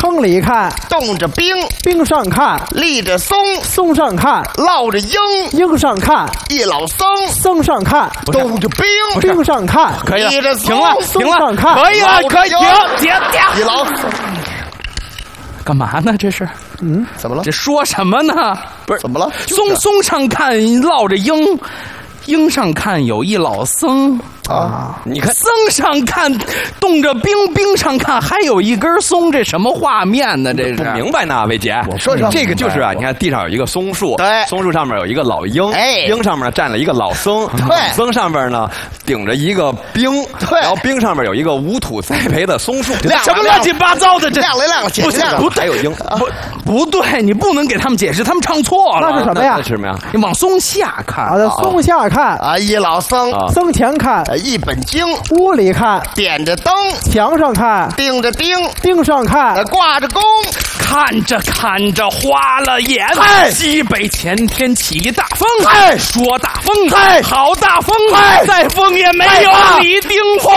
坑里看， 冻着冰， 冰上看， 立着松， 松上看， 落着鹰， 鹰上看， 一老僧， 僧上看， 冻着冰， 冰上看， 可以了， 立着停了， 松停了， 上看， 可以了，可以停， 一老干嘛呢？这是， 怎么了？ 这说什么呢？ 不是怎么了？ 松上看落着鹰，鹰上看有一老僧。 啊， 你看僧上看冻着冰，冰上看还有一根松，这什么画面呢？这不是明白呢，伟杰。 我说说这个就是啊，你看地上有一个松树， 对松树上面有一个老鹰， 哎鹰上面站了一个老僧， 对僧上面呢顶着一个冰， 对然后冰上面有一个无土栽培的松树， 亮了什么乱七八糟的？这亮了亮了，姐不是亮了不还有鹰， 不对，你不能给他们解释，他们唱错了。 那是什么呀那是什么呀？ 你往松下看好的，松下看， 啊！一老僧， 僧前看， 一本经， 屋里看， 点着灯， 墙上看， 钉着钉， 钉上看， 挂着弓， 看着看着花了眼， 嗨西北前天起大风， 嗨说大风， 嗨好大风， 嗨再风也没有你顶风。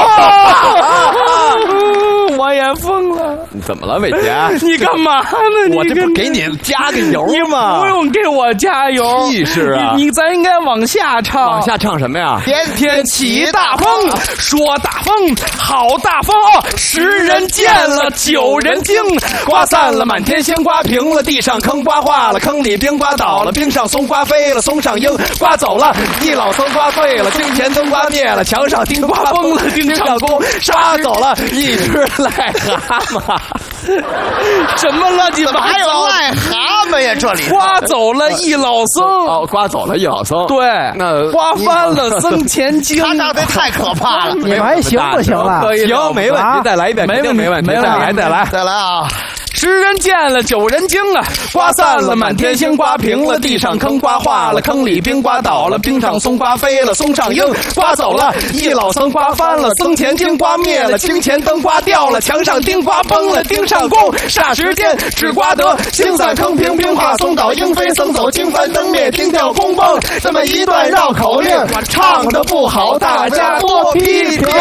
我也疯了， 你怎么了，伟杰？ 你干嘛呢？ 我这你不给你加个油你吗？ 不用给我加油， 气势啊你咱应该往下唱， 往下唱什么呀？ 天天起大风，说大风，好大风哦！10人见了9人惊， 刮散了满天星，刮平了地上坑，刮化了坑里冰，刮倒了冰上松，刮飞了松上鹰，刮走了一老僧，刮碎了金钱灯，刮灭了墙上钉，刮崩了钉上弓，刮走了一只癞蛤蟆。 什么乱七八怎么还有糟？ 癞蛤蟆呀？这里刮走了一老僧， 哦，刮走了一老僧。 对， 那刮翻了僧前经。 他唱的太可怕了。 你们还行不行了？ 可以了行，没问题，再来一遍， 没问题肯定没问题， 没问题再来，再来。 再来啊！ 10人见了9人惊啊！刮散了满天星，刮平了地上坑，刮化了坑里冰，刮倒了冰上松，刮飞了松上鹰，刮走了一老僧，刮翻了僧前经，刮灭了金钱灯，刮掉了墙上钉，刮崩了钉上弓。霎时间只刮得星散坑平，冰化松倒，鹰飞僧走，经翻灯灭，钉掉弓崩。这么一段绕口令，唱的不好，大家多批评。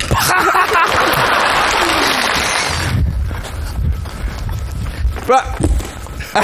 不是。